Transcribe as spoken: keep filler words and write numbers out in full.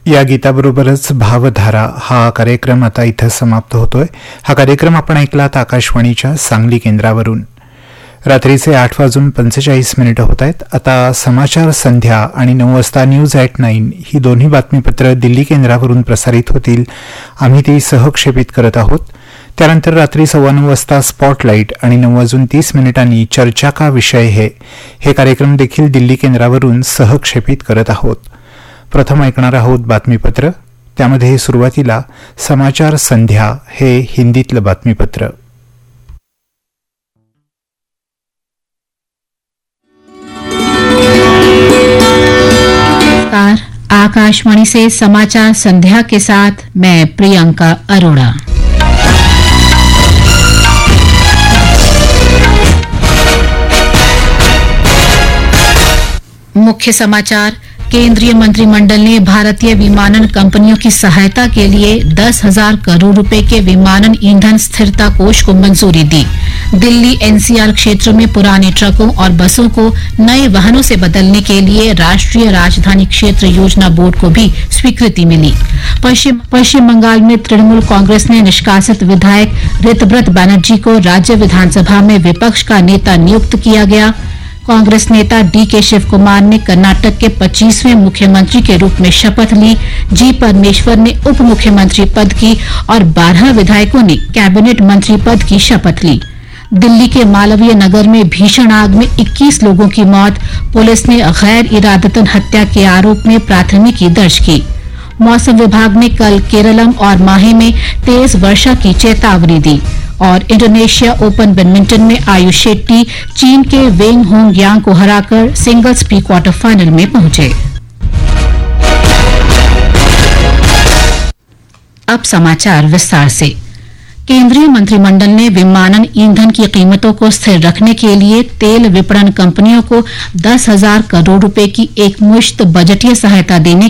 या गीताबरोबरच भावधारा हा कार्यक्रम आता इथं समाप्त होतोय. हा कार्यक्रम आपण ऐकलात आकाशवाणीच्या सांगली केंद्रावरून. रात्रीचे आठ वाजून पंचेचाळीस मिनिटं होत आहेत. आता समाचार संध्या आणि नऊ वाजता न्यूज ॲट नाईन ही दोन्ही बातमीपत्र दिल्ली केंद्रावरून प्रसारित होतील. आम्ही ती सहक्षेपित करत आहोत. त्यानंतर रात्री सव्वा नऊ वाजता स्पॉटलाईट आणि नऊ वाजून तीस मिनिटांनी चर्चा का विषय है हे कार्यक्रम देखील दिल्ली केंद्रावरून सहक्षेपित करत आहोत. प्रथम ऐकणार आहोत बातमीपत्र. त्यामध्ये सुरुवातीला समाचार संध्या हे हिंदीतलं बातमीपत्र. आकाशवाणी से समाचार संध्या के साथ मैं प्रियंका अरोड़ा. मुख्य समाचार. केंद्रीय मंत्रिमंडल ने भारतीय विमानन कंपनियों की सहायता के लिए दस हजार करोड़ रुपए के विमानन ईंधन स्थिरता कोष को मंजूरी दी. दिल्ली एनसीआर क्षेत्र में पुराने ट्रकों और बसों को नए वाहनों से बदलने के लिए राष्ट्रीय राजधानी क्षेत्र योजना बोर्ड को भी स्वीकृति मिली. पश्चिम पश्चिम बंगाल में तृणमूल कांग्रेस ने निष्कासित विधायक ऋतव्रत बनर्जी को राज्य विधानसभा में विपक्ष का नेता नियुक्त किया गया. कांग्रेस नेता डी के शिव कुमार ने कर्नाटक के पच्चीसवें मुख्यमंत्री के रूप में शपथ ली. जी परमेश्वर ने उप मुख्यमंत्री पद की और बारह विधायकों ने कैबिनेट मंत्री पद की शपथ ली. दिल्ली के मालवीय नगर में भीषण आग में इक्कीस लोगों की मौत. पुलिस ने गैर इरादतन हत्या के आरोप में प्राथमिकी दर्ज की. मौसम विभाग ने कल केरलम और माहे में तेज वर्षा की चेतावनी दी. और इंडोनेशिया ओपन बैडमिंटन में आयुष शेट्टी चीन के वेंग होंग यांग को हराकर सिंगल्स प्री क्वार्टर फाइनल में पहुंचे. अब समाचार विस्तार से. केंद्रीय मंत्रिमंडल ने विमानन ईंधन की कीमतों को स्थिर रखने के लिए तेल विपणन कंपनियों को दस हजार करोड़ रुपए की एकमुश्त बजटीय सहायता देने